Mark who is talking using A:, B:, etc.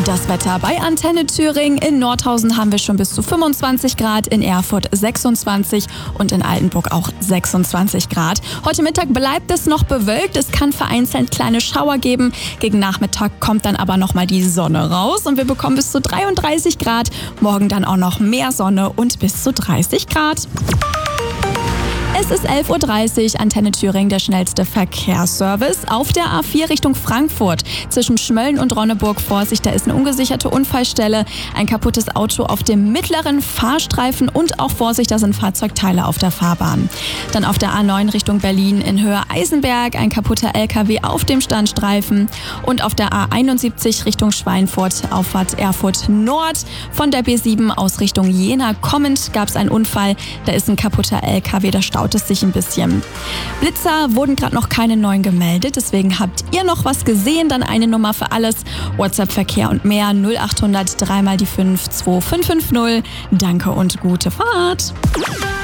A: Das Wetter bei Antenne Thüringen. In Nordhausen haben wir schon bis zu 25 Grad, in Erfurt 26 und in Altenburg auch 26 Grad. Heute Mittag bleibt es noch bewölkt. Es kann vereinzelt kleine Schauer geben. Gegen Nachmittag kommt dann aber nochmal die Sonne raus und wir bekommen bis zu 33 Grad. Morgen dann auch noch mehr Sonne und bis zu 30 Grad. Es ist 11.30 Uhr, Antenne Thüringen, der schnellste Verkehrsservice. Auf der A4 Richtung Frankfurt zwischen Schmölln und Ronneburg. Vorsicht, da ist eine ungesicherte Unfallstelle. Ein kaputtes Auto auf dem mittleren Fahrstreifen und auch Vorsicht, da sind Fahrzeugteile auf der Fahrbahn. Dann auf der A9 Richtung Berlin in Höhe Eisenberg ein kaputter LKW auf dem Standstreifen. Und auf der A71 Richtung Schweinfurt, Auffahrt Erfurt Nord. Von der B7 aus Richtung Jena kommend gab es einen Unfall. Da ist ein kaputter LKW, da staut es sich ein bisschen. Blitzer wurden gerade noch keine neuen gemeldet, deswegen habt ihr noch was gesehen, dann eine Nummer für alles. WhatsApp-Verkehr und mehr 0800 3 mal die 5 2550. Danke und gute Fahrt.